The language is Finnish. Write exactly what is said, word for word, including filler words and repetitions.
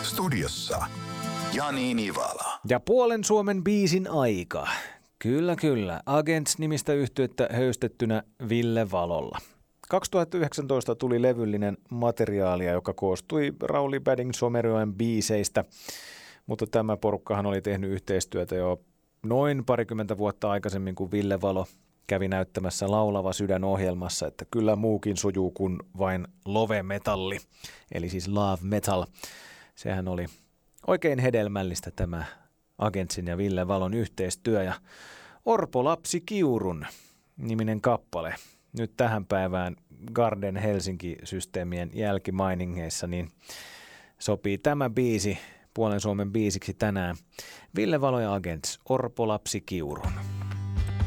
Studiossa Jani Nivala. Ja puolen Suomen biisin aika. Kyllä, kyllä. Agents-nimistä yhtyettä höystettynä Ville Valolla. kaksituhattayhdeksäntoista tuli levyllinen materiaalia, joka koostui Rauli Bading Somerjoen biiseistä, mutta tämä porukkahan oli tehnyt yhteistyötä jo noin parikymmentä vuotta aikaisemmin, kun Ville Valo kävi näyttämässä Laulava sydän -ohjelmassa, että kyllä muukin sujuu kuin vain love-metalli, eli siis love metal. Sehän oli oikein hedelmällistä tämä Agentsin ja Ville Valon yhteistyö, ja Orpo Lapsi Kiurun niminen kappale nyt tähän päivään Garden Helsinki-systeemien jälkimainingeissa, niin sopii tämä biisi puolen Suomen biisiksi tänään. Ville Valo ja Agents, Orpo Lapsi Kiurun.